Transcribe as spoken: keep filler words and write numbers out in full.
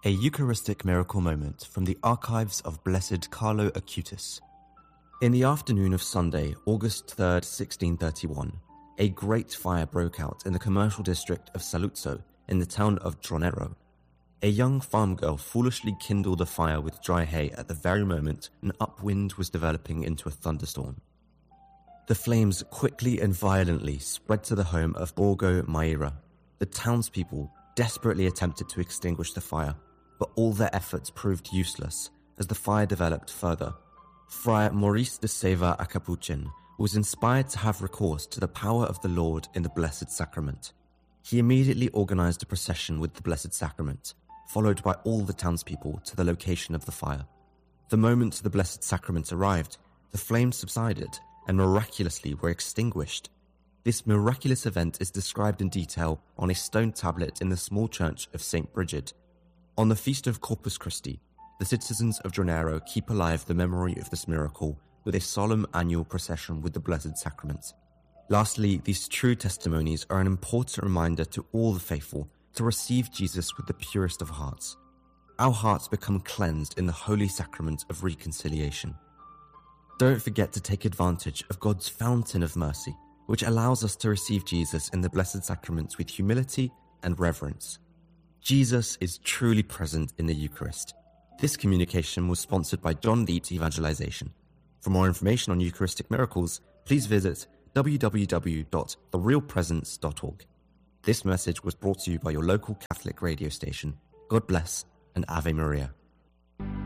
A Eucharistic miracle moment from the archives of Blessed Carlo Acutis. In the afternoon of Sunday, August third, sixteen thirty-one, a great fire broke out in the commercial district of Saluzzo in the town of Tronero. A young farm girl foolishly kindled a fire with dry hay at the very moment an upwind was developing into a thunderstorm. The flames quickly and violently spread to the home of Borgo Maira. The townspeople desperately attempted to extinguish the fire, but all their efforts proved useless as the fire developed further. Friar Maurice de Seva a Capuchin was inspired to have recourse to the power of the Lord in the Blessed Sacrament. He immediately organized a procession with the Blessed Sacrament, followed by all the townspeople to the location of the fire. The moment the Blessed Sacrament arrived, the flames subsided and miraculously were extinguished. This miraculous event is described in detail on a stone tablet in the small church of Saint Brigid. On the feast of Corpus Christi, the citizens of Tronero keep alive the memory of this miracle with a solemn annual procession with the Blessed Sacrament. Lastly, these true testimonies are an important reminder to all the faithful to receive Jesus with the purest of hearts. Our hearts become cleansed in the Holy Sacrament of Reconciliation. Don't forget to take advantage of God's fountain of mercy, which allows us to receive Jesus in the Blessed Sacraments with humility and reverence. Jesus is truly present in the Eucharist. This communication was sponsored by John Leeds Evangelization. For more information on Eucharistic miracles, please visit w w w dot the real presence dot org. This message was brought to you by your local Catholic radio station. God bless and Ave Maria.